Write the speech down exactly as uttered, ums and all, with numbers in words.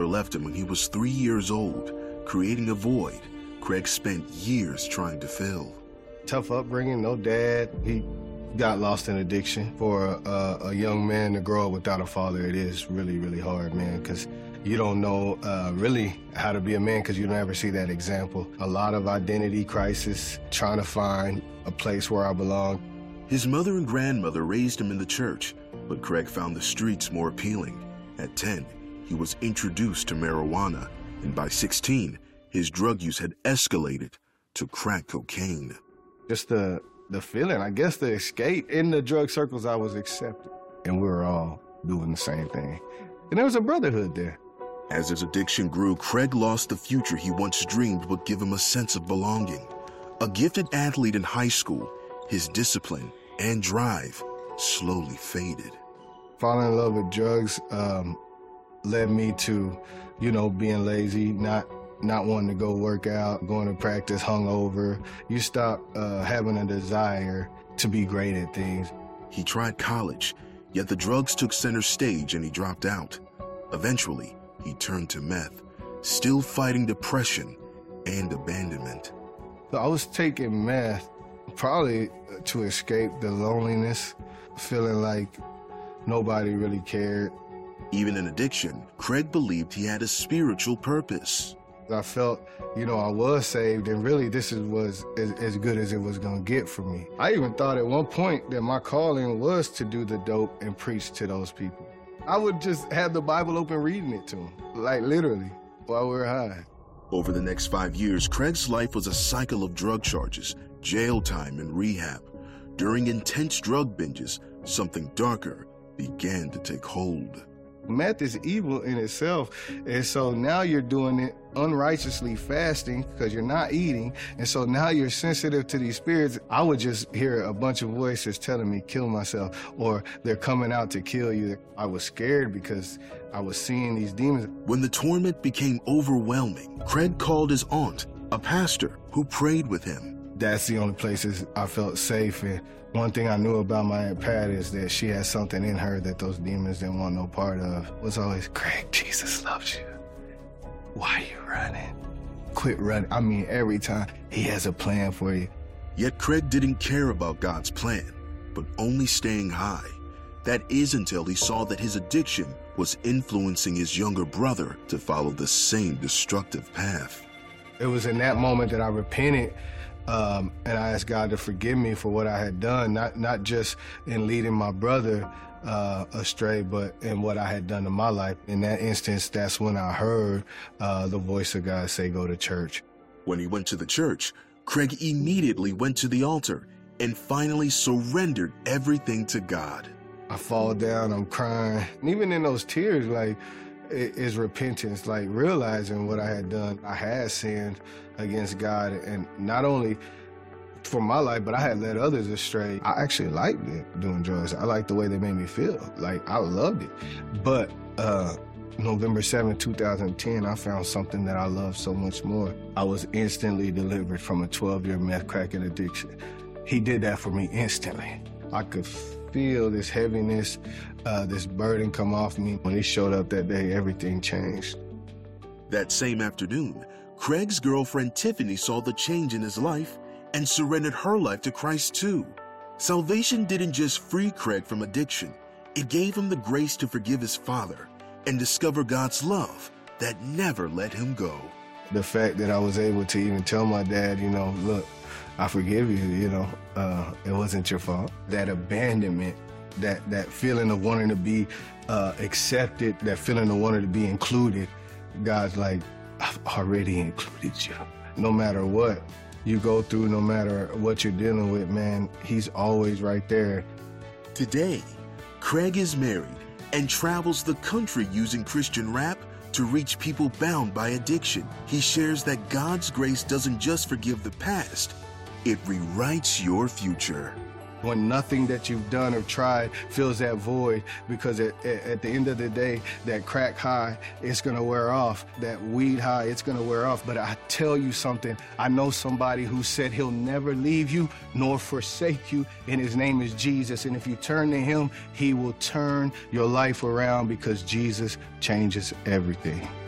left him when he was three years old, creating a void Craig spent years trying to fill. Tough upbringing, no dad. He got lost in addiction. For a, a young man to grow up without a father, it is really, really hard, man, because you don't know uh, really how to be a man because you never see that example. A lot of identity crisis, trying to find a place where I belong. His mother and grandmother raised him in the church, but Craig found the streets more appealing. At ten, he was introduced to marijuana, and by sixteen, his drug use had escalated to crack cocaine. Just the, the feeling, I guess the escape. In the drug circles, I was accepted, and we were all doing the same thing. And there was a brotherhood there. As his addiction grew, Craig lost the future he once dreamed would give him a sense of belonging. A gifted athlete in high school, his discipline and drive slowly faded. Falling in love with drugs um, led me to, you know, being lazy, not not wanting to go work out, going to practice hungover. You stop uh, having a desire to be great at things. He tried college, yet the drugs took center stage and he dropped out. Eventually, he turned to meth, still fighting depression and abandonment. So I was taking meth probably to escape the loneliness, feeling like nobody really cared. Even in addiction, Craig believed he had a spiritual purpose. I felt, you know, I was saved, and really this is, was as, as good as it was gonna get for me. I even thought at one point that my calling was to do the dope and preach to those people. I would just have the Bible open reading it to them, like literally, while we were high. Over the next five years, Craig's life was a cycle of drug charges, jail time, and rehab. During intense drug binges, something darker began to take hold. Meth is evil in itself, and so now you're doing it unrighteously, fasting, because you're not eating, and so now you're sensitive to these spirits. I would just hear a bunch of voices telling me, kill myself, or they're coming out to kill you. I was scared because I was seeing these demons. When the torment became overwhelming, Craig called his aunt, a pastor, who prayed with him. That's the only places I felt safe, and one thing I knew about my Aunt Pat is that she had something in her that those demons didn't want no part of. It was always, Craig, Jesus loves you. Why are you running? Quit running. I mean, every time, he has a plan for you. Yet Craig didn't care about God's plan, but only staying high. That is until he saw that his addiction was influencing his younger brother to follow the same destructive path. It was in that moment that I repented. Um, and I asked God to forgive me for what I had done, not not just in leading my brother uh, astray, but in what I had done in my life. In that instance, that's when I heard uh, the voice of God say, go to church. When he went to the church, Craig immediately went to the altar and finally surrendered everything to God. I fall down, I'm crying. And even in those tears, like, it is repentance, like realizing what I had done. I had sinned against God, and not only for my life, but I had led others astray. I actually liked it, doing drugs. I liked the way they made me feel. Like, I loved it. But uh, November seventh, two thousand ten, I found something that I loved so much more. I was instantly delivered from a twelve-year meth cracking addiction. He did that for me instantly. I could feel this heaviness, uh, this burden come off me. When he showed up that day, everything changed. That same afternoon, Craig's girlfriend Tiffany saw the change in his life and surrendered her life to Christ too. Salvation didn't just free Craig from addiction, it gave him the grace to forgive his father and discover God's love that never let him go. The fact that I was able to even tell my dad, you know, look, I forgive you, you know, uh, it wasn't your fault. That abandonment, that, that feeling of wanting to be uh, accepted, that feeling of wanting to be included, God's like, I've already included you. No matter what you go through, no matter what you're dealing with, man, he's always right there. Today, Craig is married and travels the country using Christian rap to reach people bound by addiction. He shares that God's grace doesn't just forgive the past, it rewrites your future. When nothing that you've done or tried fills that void, because at, at the end of the day, that crack high, it's gonna wear off. That weed high, it's gonna wear off. But I tell you something, I know somebody who said he'll never leave you nor forsake you, and his name is Jesus. And if you turn to him, he will turn your life around, because Jesus changes everything.